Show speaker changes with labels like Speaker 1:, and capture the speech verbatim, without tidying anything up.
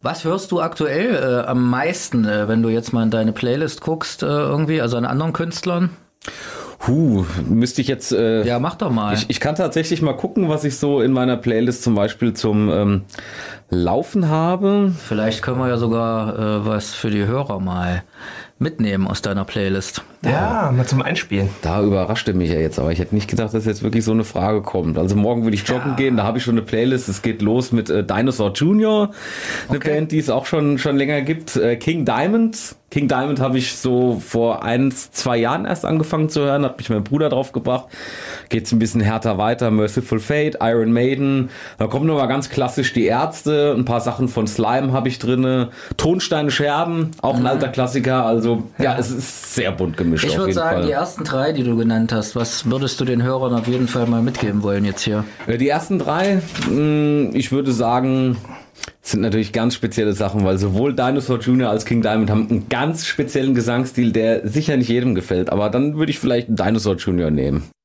Speaker 1: Was hörst du aktuell äh, am meisten, äh, wenn du jetzt mal in deine Playlist guckst, äh, irgendwie, also an anderen Künstlern?
Speaker 2: Huh, müsste ich jetzt... Äh,
Speaker 1: Ja, mach doch mal.
Speaker 2: Ich, ich kann tatsächlich mal gucken, was ich so in meiner Playlist zum Beispiel zum ähm, Laufen habe.
Speaker 1: Vielleicht können wir ja sogar äh, was für die Hörer mal mitnehmen aus deiner Playlist.
Speaker 3: Ja, mal zum Einspielen.
Speaker 2: Da überraschte mich ja jetzt, aber ich hätte nicht gedacht, dass jetzt wirklich so eine Frage kommt. Also morgen will ich joggen ja. gehen, da habe ich schon eine Playlist. Es geht los mit äh, Dinosaur Junior, eine okay. Band, die es auch schon, schon länger gibt. Äh, King Diamond. King Diamond habe ich so vor ein, zwei Jahren erst angefangen zu hören, hat mich mein Bruder drauf gebracht. Geht's ein bisschen härter weiter. Merciful Fate, Iron Maiden. Da kommen nochmal ganz klassisch die Ärzte. Ein paar Sachen von Slime habe ich drinne. Tonsteine Scherben, auch ein mhm. alter Klassiker. Also ja, ja, es ist sehr bunt gemischt.
Speaker 1: Ich würde sagen, Fall. Die ersten drei, die du genannt hast, was würdest du den Hörern auf jeden Fall mal mitgeben wollen jetzt hier?
Speaker 2: Die ersten drei, ich würde sagen, sind natürlich ganz spezielle Sachen, weil sowohl Dinosaur Junior als King Diamond haben einen ganz speziellen Gesangsstil, der sicher nicht jedem gefällt. Aber dann würde ich vielleicht Dinosaur Junior nehmen.